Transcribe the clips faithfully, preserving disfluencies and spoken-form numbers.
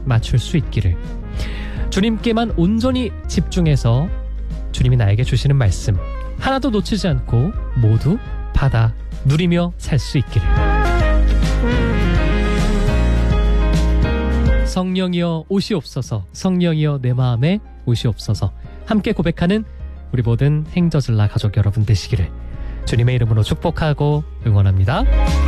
맞출 수 있기를. 주님께만 온전히 집중해서 주님이 나에게 주시는 말씀 하나도 놓치지 않고 모두 받아 누리며 살 수 있기를. 성령이여 오시옵소서, 성령이여 내 마음에 오시옵소서. 함께 고백하는 우리 모든 행저즐라 가족 여러분 되시기를 주님의 이름으로 축복하고 응원합니다.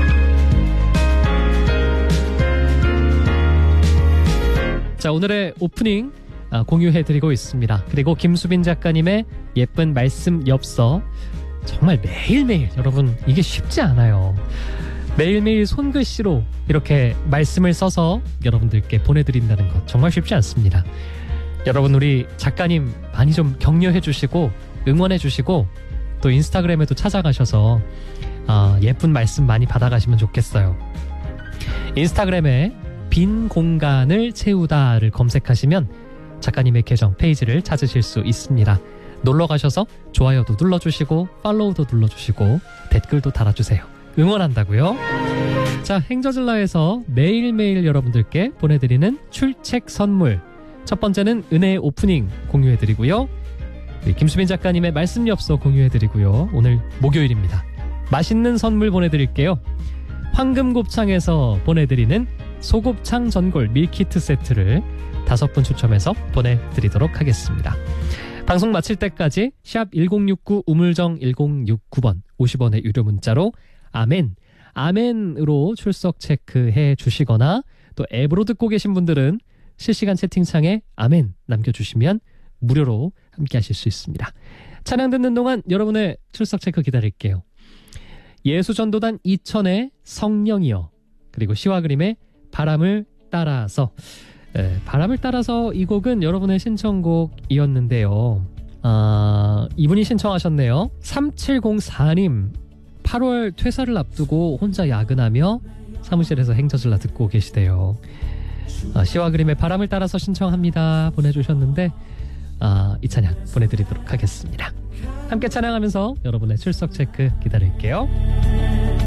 자, 오늘의 오프닝 아, 공유해드리고 있습니다. 그리고 김수빈 작가님의 예쁜 말씀 엽서, 정말 매일매일 여러분 이게 쉽지 않아요. 매일매일 손글씨로 이렇게 말씀을 써서 여러분들께 보내드린다는 것 정말 쉽지 않습니다. 여러분 우리 작가님 많이 좀 격려해 주시고 응원해 주시고 또 인스타그램에도 찾아가셔서 아, 예쁜 말씀 많이 받아가시면 좋겠어요. 인스타그램에 빈 공간을 채우다를 검색하시면 작가님의 계정 페이지를 찾으실 수 있습니다. 놀러 가셔서 좋아요도 눌러주시고 팔로우도 눌러주시고 댓글도 달아주세요. 응원한다고요? 자, 행저즐라에서 매일매일 여러분들께 보내드리는 출첵 선물, 첫 번째는 은혜의 오프닝 공유해드리고요, 김수빈 작가님의 말씀 엽서 공유해드리고요, 오늘 목요일입니다. 맛있는 선물 보내드릴게요. 황금곱창에서 보내드리는 소곱창 전골 밀키트 세트를 다섯 분 추첨해서 보내드리도록 하겠습니다. 방송 마칠 때까지 샵 일공육구 우물정 일공육구 번 오십 원의 유료 문자로 아멘, 아멘으로 출석 체크해 주시거나 또 앱으로 듣고 계신 분들은 실시간 채팅창에 아멘 남겨주시면 무료로 함께 하실 수 있습니다. 찬양 듣는 동안 여러분의 출석 체크 기다릴게요. 예수전도단 이천의 성령이여, 그리고 시와 그림의 바람을 따라서. 네, 바람을 따라서 이 곡은 여러분의 신청곡이었는데요. 아, 이분이 신청하셨네요. 삼칠공사 님, 팔월 퇴사를 앞두고 혼자 야근하며 사무실에서 행저즐라 듣고 계시대요. 아, 시와 그림의 바람을 따라서 신청합니다 보내주셨는데 아, 이 찬양 보내드리도록 하겠습니다. 함께 찬양하면서 여러분의 출석 체크 기다릴게요.